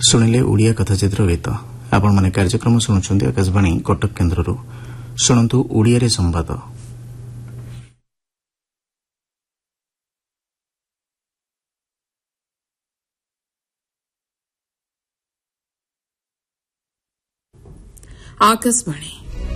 ଶୁଣିଲେ ଓଡ଼ିଆ କଥାଚିତ୍ର ଗୀତ। ଆପଣମାନେ କାର୍ଯ୍ୟକ୍ରମ ଶୁଣୁଛନ୍ତି ଆକାଶବାଣୀ କଟକ କେନ୍ଦ୍ରରୁ। ଶୁଣନ୍ତୁ ଓଡ଼ିଆରେ ସମ୍ବାଦ। आकाशवाणी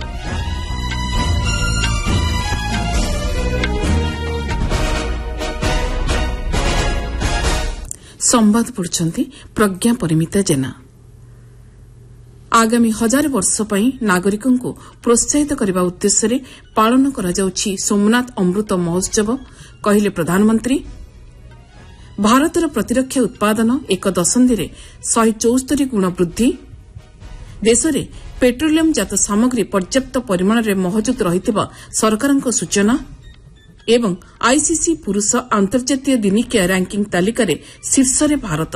संवाद पढ़ुछंती प्रज्ञा परिमिता जेना। आगामी 1000 वर्ष पई नागरिकों को प्रोत्साहित करने उद्देश्य पालन करा जाउछि सोमनाथ अमृत महोत्सव कहले प्रधानमंत्री। भारतर प्रतिरक्षा उत्पादन एक दशंधि 174 गुण वृद्धि। देश में पेट्रोलियम जात सामग्री पर्याप्त परिमाण में महजूद रहिथिबा सरकारक सूचना एवं आईसीसी पुरुष अंतर्जातीय दिनिकिया रैंकिंग तालिकार शीर्ष भारत।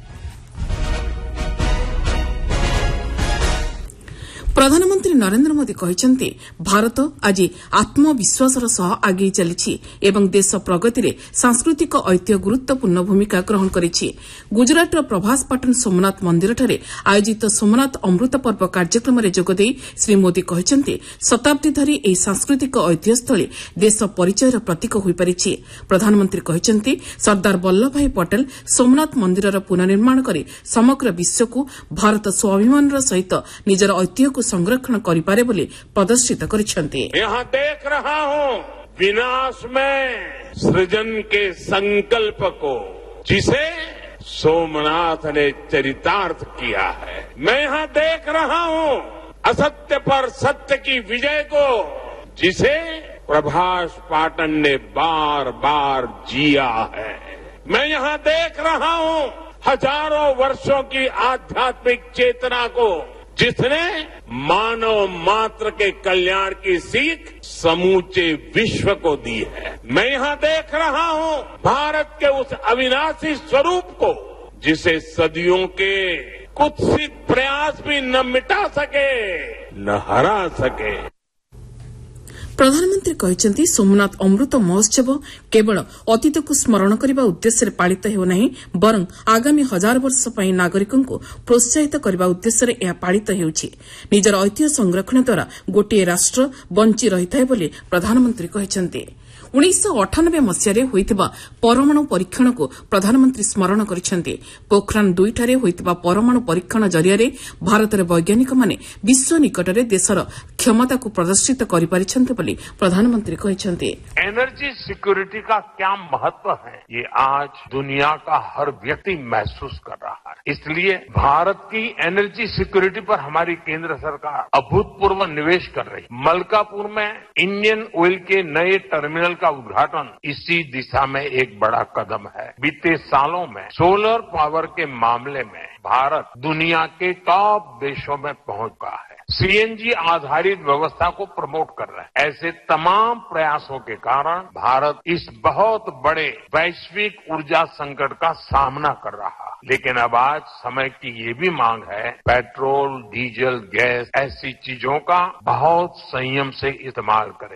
प्रधानमंत्री नरेंद्र मोदी कहते भारत आज आत्मविश्वासर सह आगे चली एवं देश प्रगति में सांस्कृतिक ऐतिह्य गुरुत्वपूर्ण भूमिका ग्रहण करिछि। गुजरातर प्रभासपाटन सोमनाथ मंदिर ठारे आयोजित सोमनाथ अमृत पर्व कार्यक्रम में जोगदे श्री मोदी कहते शताब्दी धरी ଏହି सांस्कृतिक ऐतिह्यस्थळी देश परिचयर प्रतीक होई परिछि। प्रधानमंत्री कहते सरदार वल्लभ भाई पटेल सोमनाथ मंदिरर पुनर्निर्माण करी समग्र विश्वको भारत स्वाभिमानर सहित निजर ऐतिह्य संरक्षण करिपारे बोली प्रदर्शित करिसेंते। यहाँ देख रहा हूँ विनाश में सृजन के संकल्प को, जिसे सोमनाथ ने चरितार्थ किया है। मैं यहाँ देख रहा हूँ असत्य पर सत्य की विजय को, जिसे प्रभास पाटन ने बार बार जिया है। मैं यहाँ देख रहा हूँ हजारों वर्षों की आध्यात्मिक चेतना को, जिसने मानव मात्र के कल्याण की सीख समूचे विश्व को दी है। मैं यहाँ देख रहा हूँ भारत के उस अविनाशी स्वरूप को, जिसे सदियों के कुत्सित प्रयास भी न मिटा सके न हरा सके। प्रधानमंत्री कहते सोमनाथ अमृत महोत्सव केवल अतीत को स्मरण करने उद्देश्य पालित हेउनाही, बरं आगामी 1000 वर्ष पई नागरिकों को प्रोत्साहित करने उद्देश्य यह पालित हेउछि। निजर ऐतिह्य संरक्षण द्वारा गोटे राष्ट्र बंची रहिथाय बोली प्रधानमंत्री कहते। 1998 मसीह होइतिबा परमाणु परीक्षण को प्रधानमंत्री स्मरण करिसेंते। पोखरान 2 ठारे होइतिबा परमाणु परीक्षण जरिया भारतर वैज्ञानिक माने विश्व निकटरे देशर क्षमता को प्रदर्शित करि परिछन्ते बोली प्रधानमंत्री कहते। एनर्जी सिक्योरिटी का क्या महत्व है, ये आज दुनिया का हर व्यक्ति महसूस कर रहा है। इसलिए भारत की एनर्जी सिक्योरिटी पर हमारी केंद्र सरकार अभूतपूर्व निवेश कर रही। मलकापुर में इंडियन ऑयल के नए टर्मिनल का उद्घाटन इसी दिशा में एक बड़ा कदम है। बीते सालों में सोलर पावर के मामले में भारत दुनिया के टॉप देशों में पहुंच गया है। सीएनजी आधारित व्यवस्था को प्रमोट कर रहे हैं। ऐसे तमाम प्रयासों के कारण भारत इस बहुत बड़े वैश्विक ऊर्जा संकट का सामना कर रहा है। लेकिन अब आज समय की ये भी मांग है, पेट्रोल, डीजल, गैस ऐसी चीजों का बहुत संयम से इस्तेमाल करें।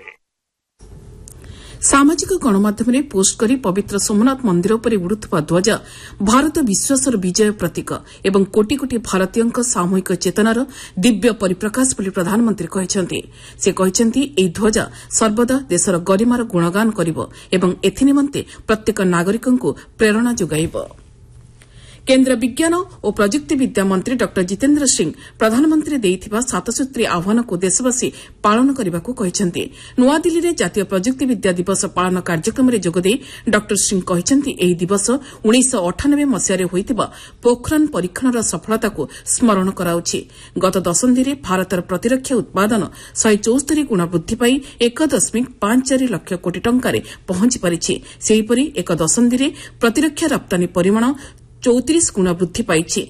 सामाजिक गणमाध्यम पोस्ट करी पवित्र सोमनाथ मंदिर पर उड़ुवा ध्वजा भारत विश्वासर विजय प्रतीक एवं कोटी कोटी भारतीयों सामूहिक चेतनार दिव्य परिप्रकाश बोली प्रधानमंत्री कहते। से कहते ଏହି ଧ୍ୱजा सर्वदा देशर गरिमार गुणगान करिब एवं एथिनिमंते प्रत्येक नागरिकଙ୍କୁ प्रेरणा जोगाइब। केन्द्र विज्ञान और प्रजुक्ति विद्या मंत्री डॉ जितेन्द्र सिंह प्रधानमंत्री देइथिबा 7 सूत्री आह्वान को देशवासी पालन करने कहते। नुआदिल्ली में जातीय प्रजुक्ति विद्या दिवस पालन कार्यक्रम में जोगदे डॉ सिंह कहते ଏହି दिवस 1998 मसीह होइतिबा पोखरान परीक्षणर सफलता को स्मरण कराउछि। गत दशंधि भारतर प्रतिरक्षा उत्पादन 174 गुण वृद्धि पाई 1.54 लाख कोटी टंकारे पहुंची पारिछि। सेहिपरि एक दशंधि प्रतिरक्षा रप्तानी परिमाण 34 गुण वृद्धि पाइछि।